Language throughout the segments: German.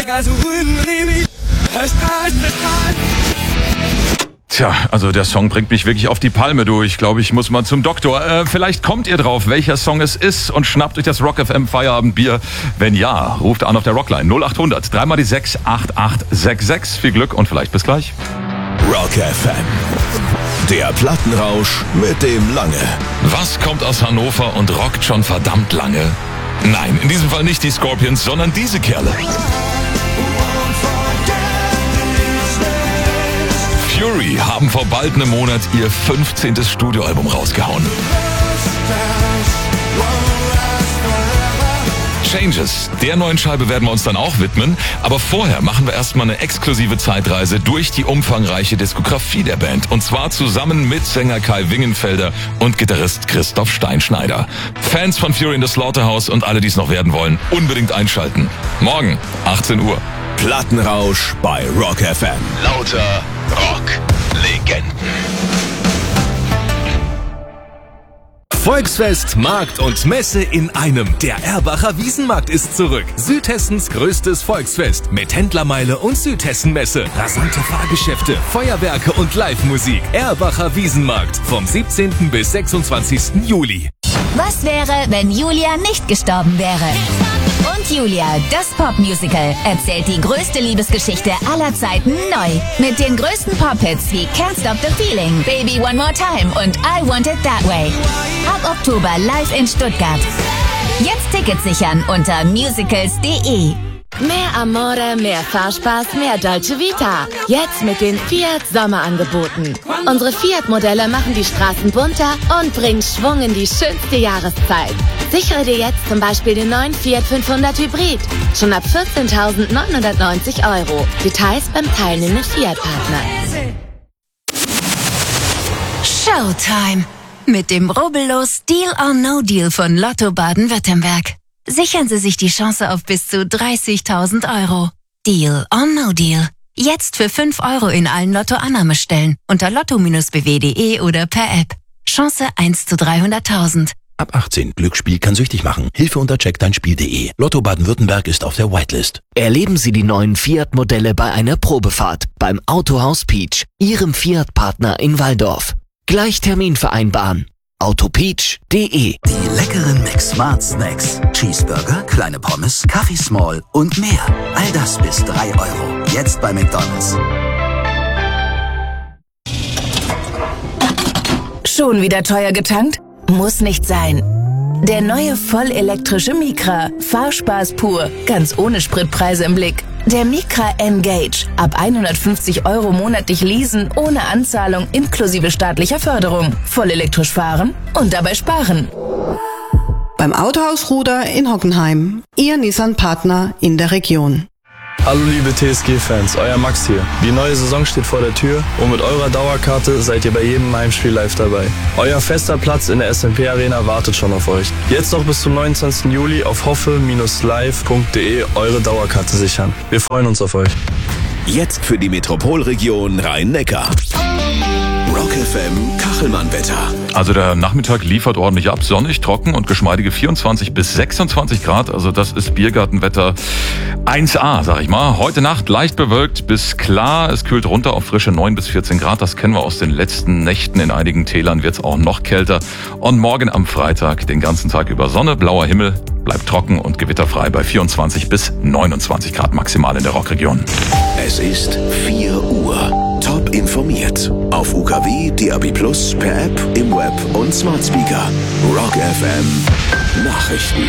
Tja, also der Song bringt mich wirklich auf die Palme, du. Ich glaube, ich muss mal zum Doktor. Vielleicht kommt ihr drauf, welcher Song es ist und schnappt euch das Rock FM Feierabendbier. Wenn ja, ruft an auf der Rockline 0800 3 mal die 6 8866. Viel Glück und vielleicht bis gleich. Rock FM, der Plattenrausch mit dem Lange. Was kommt aus Hannover und rockt schon verdammt lange? Nein, in diesem Fall nicht die Scorpions, sondern diese Kerle. Fury haben vor bald einem Monat ihr 15. Studioalbum rausgehauen. Changes, der neuen Scheibe werden wir uns dann auch widmen, aber vorher machen wir erstmal eine exklusive Zeitreise durch die umfangreiche Diskografie der Band und zwar zusammen mit Sänger Kai Wingenfelder und Gitarrist Christoph Steinschneider. Fans von Fury in the Slaughterhouse und alle, die es noch werden wollen, unbedingt einschalten. Morgen, 18 Uhr. Plattenrausch bei Rock FM. Lauter Rock-Legenden. Volksfest, Markt und Messe in einem. Der Erbacher Wiesenmarkt ist zurück. Südhessens größtes Volksfest mit Händlermeile und Südhessenmesse. Rasante Fahrgeschäfte, Feuerwerke und Live-Musik. Erbacher Wiesenmarkt vom 17. bis 26. Juli. Was wäre, wenn Julia nicht gestorben wäre? Und Julia, das Popmusical, erzählt die größte Liebesgeschichte aller Zeiten neu. Mit den größten Pop-Hits wie Can't Stop the Feeling, Baby One More Time und I Want It That Way. Ab Oktober live in Stuttgart. Jetzt Tickets sichern unter musicals.de. Mehr Amore, mehr Fahrspaß, mehr Dolce Vita. Jetzt mit den Fiat Sommerangeboten. Unsere Fiat-Modelle machen die Straßen bunter und bringen Schwung in die schönste Jahreszeit. Sichere dir jetzt zum Beispiel den neuen Fiat 500 Hybrid. Schon ab 14.990 €. Details beim teilnehmenden Fiat-Partner. Showtime. Mit dem rubbellos Deal or No Deal von Lotto Baden-Württemberg. Sichern Sie sich die Chance auf bis zu 30.000 €. Deal or No Deal. Jetzt für 5 € in allen Lotto-Annahmestellen unter lotto-bw.de oder per App. Chance 1 zu 300.000. Ab 18. Glücksspiel kann süchtig machen. Hilfe unter checkdeinspiel.de. Lotto Baden-Württemberg ist auf der Whitelist. Erleben Sie die neuen Fiat-Modelle bei einer Probefahrt beim Autohaus Peach, Ihrem Fiat-Partner in Walldorf. Gleich Termin vereinbaren. autopeach.de. Die leckeren McSmart Snacks. Cheeseburger, kleine Pommes, Kaffee Small und mehr. All das bis 3 €. Jetzt bei McDonald's. Schon wieder teuer getankt? Muss nicht sein. Der neue vollelektrische Micra. Fahrspaß pur. Ganz ohne Spritpreise im Blick. Der Micra Engage. Ab 150 € monatlich leasen, ohne Anzahlung, inklusive staatlicher Förderung. Voll elektrisch fahren und dabei sparen. Beim Autohaus Ruder in Hockenheim. Ihr Nissan-Partner in der Region. Hallo liebe TSG-Fans, euer Max hier. Die neue Saison steht vor der Tür und mit eurer Dauerkarte seid ihr bei jedem Heimspiel live dabei. Euer fester Platz in der SMP Arena wartet schon auf euch. Jetzt noch bis zum 29. Juli auf hoffe-live.de eure Dauerkarte sichern. Wir freuen uns auf euch. Jetzt für die Metropolregion Rhein-Neckar. Rock FM Kachelmann-Wetter. Also der Nachmittag liefert ordentlich ab, sonnig, trocken und geschmeidige 24 bis 26 Grad. Also das ist Biergartenwetter 1A, sag ich mal. Heute Nacht leicht bewölkt bis klar. Es kühlt runter auf frische 9 bis 14 Grad. Das kennen wir aus den letzten Nächten. In einigen Tälern wird es auch noch kälter. Und morgen am Freitag den ganzen Tag über Sonne, blauer Himmel, bleibt trocken und gewitterfrei bei 24 bis 29 Grad maximal in der Rockregion. Es ist 4 Uhr. Top informiert. Auf UKW, DAB+, per App, im Web und Smart Speaker. Rock FM Nachrichten.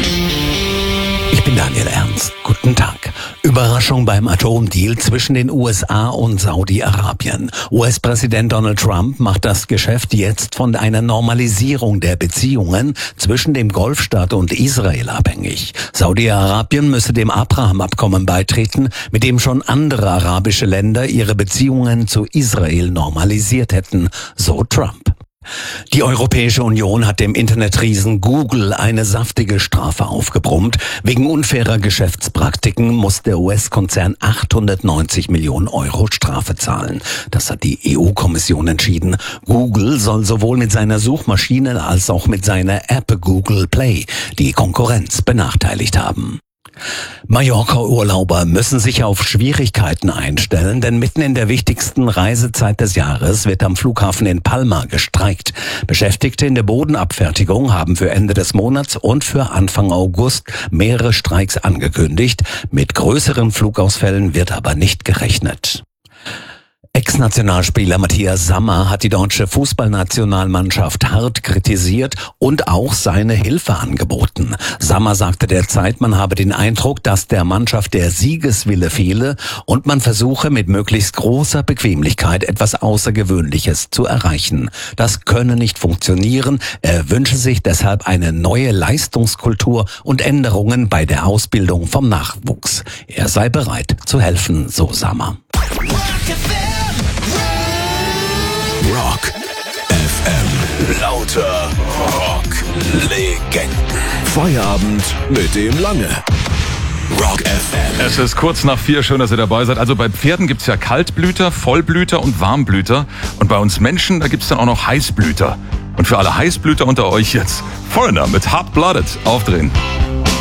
Ich bin Daniel Ernst. Guten Tag. Überraschung beim Atomdeal zwischen den USA und Saudi-Arabien. US-Präsident Donald Trump macht das Geschäft jetzt von einer Normalisierung der Beziehungen zwischen dem Golfstaat und Israel abhängig. Saudi-Arabien müsse dem Abraham-Abkommen beitreten, mit dem schon andere arabische Länder ihre Beziehungen zu Israel normalisiert hätten, so Trump. Die Europäische Union hat dem Internetriesen Google eine saftige Strafe aufgebrummt. Wegen unfairer Geschäftspraktiken muss der US-Konzern 890 Millionen € Strafe zahlen. Das hat die EU-Kommission entschieden. Google soll sowohl mit seiner Suchmaschine als auch mit seiner App Google Play die Konkurrenz benachteiligt haben. Mallorca-Urlauber müssen sich auf Schwierigkeiten einstellen, denn mitten in der wichtigsten Reisezeit des Jahres wird am Flughafen in Palma gestreikt. Beschäftigte in der Bodenabfertigung haben für Ende des Monats und für Anfang August mehrere Streiks angekündigt. Mit größeren Flugausfällen wird aber nicht gerechnet. Ex-Nationalspieler Matthias Sammer hat die deutsche Fußballnationalmannschaft hart kritisiert und auch seine Hilfe angeboten. Sammer sagte der Zeit, man habe den Eindruck, dass der Mannschaft der Siegeswille fehle und man versuche mit möglichst großer Bequemlichkeit etwas Außergewöhnliches zu erreichen. Das könne nicht funktionieren. Er wünsche sich deshalb eine neue Leistungskultur und Änderungen bei der Ausbildung vom Nachwuchs. Er sei bereit zu helfen, so Sammer. Rock FM. Lauter Rock-Legenden. Feierabend mit dem Lange. Rock FM. Es ist kurz nach 4, schön, dass ihr dabei seid. Also bei Pferden gibt's ja Kaltblüter, Vollblüter und Warmblüter. Und bei uns Menschen, da gibt's dann auch noch Heißblüter. Und für alle Heißblüter unter euch jetzt Foreigner mit Hot Blooded aufdrehen.